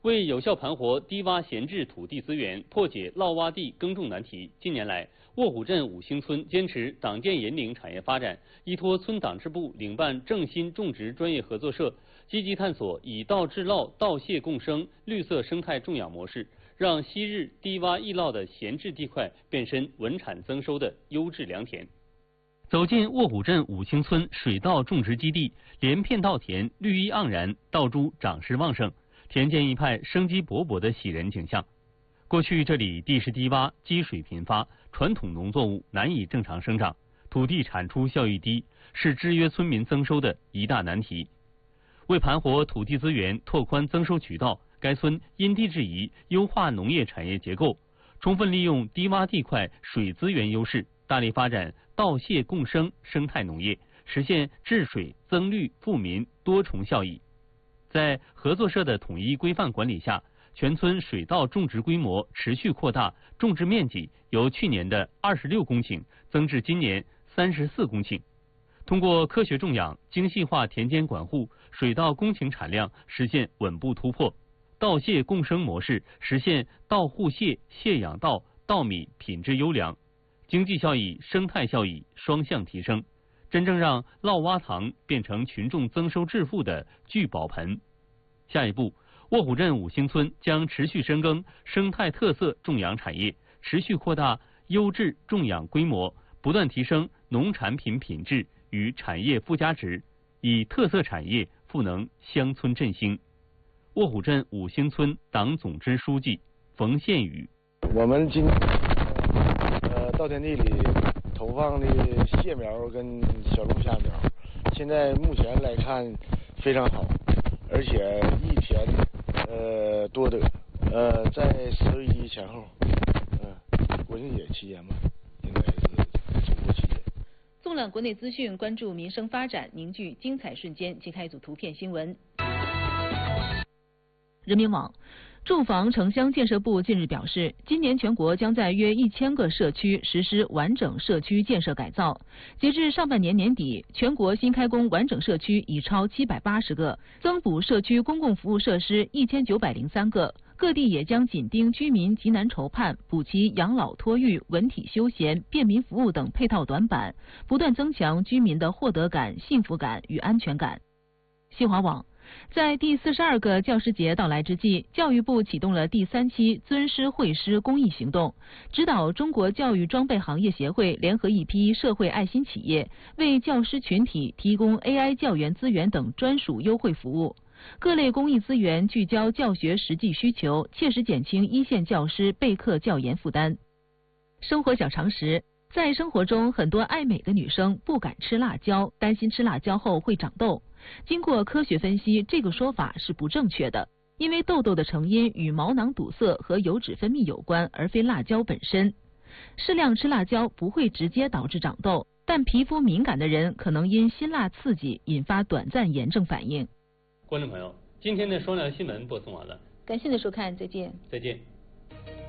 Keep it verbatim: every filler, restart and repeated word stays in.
为有效盘活低洼闲置土地资源，破解涝洼地耕种难题，近年来，卧虎镇五星村坚持党建引领产业发展，依托村党支部领办正新种植专业合作社，积极探索以稻治涝、稻蟹共生绿色生态种养模式，让昔日低洼易涝的闲置地块变身稳产增收的优质良田。走进卧虎镇五星村水稻种植基地，连片稻田绿意盎然，稻株长势旺盛。田间一派生机勃勃的喜人景象。过去这里地势低洼，积水频发，传统农作物难以正常生长，土地产出效益低，是制约村民增收的一大难题。为盘活土地资源，拓宽增收渠道，该村因地制宜，优化农业产业结构，充分利用低洼地块水资源优势，大力发展稻蟹共生生态农业，实现治水、增绿、富民多重效益。在合作社的统一规范管理下，全村水稻种植规模持续扩大，种植面积由去年的二十六公顷增至今年三十四公顷。通过科学种养、精细化田间管护，水稻公顷产量实现稳步突破。稻蟹共生模式实现稻护蟹、蟹养稻、稻米品质优良，经济效益、生态效益双向提升，真正让涝洼塘变成群众增收致富的聚宝盆。下一步，卧虎镇五星村将持续深耕生态特色种养产业，持续扩大优质种养规模，不断提升农产品品质与产业附加值，以特色产业赋能乡村振兴。卧虎镇五星村党总支书记冯宪宇： 我们今呃稻田地里投放的蟹苗跟小龙虾苗，现在目前来看非常好，而且一田呃多得，呃在十一前后，嗯、呃，国庆节期间吧，应该是中国期间。 纵览国内资讯，关注民生发展，凝聚精彩瞬间。揭开一组图片新闻。人民网。住房城乡建设部近日表示，今年全国将在约一千个社区实施完整社区建设改造。截至上半年年底，全国新开工完整社区已超七百八十个，增补社区公共服务设施一千九百零三个。各地也将紧盯居民急难愁盼，补齐养老托育、文体休闲、便民服务等配套短板，不断增强居民的获得感、幸福感与安全感。新华网。在第四十二个教师节到来之际，教育部启动了第三期尊师惠师公益行动，指导中国教育装备行业协会联合一批社会爱心企业，为教师群体提供 A I 教研资源等专属优惠服务。各类公益资源聚焦教学实际需求，切实减轻一线教师备课教研负担。生活小常识。在生活中，很多爱美的女生不敢吃辣椒，担心吃辣椒后会长痘。经过科学分析，这个说法是不正确的，因为痘痘的成因与毛囊堵塞和油脂分泌有关，而非辣椒本身。适量吃辣椒不会直接导致长痘，但皮肤敏感的人可能因辛辣刺激引发短暂炎症反应。 观众朋友，今天的双聊新闻播送完了， 感谢您的收看，再见。 再见。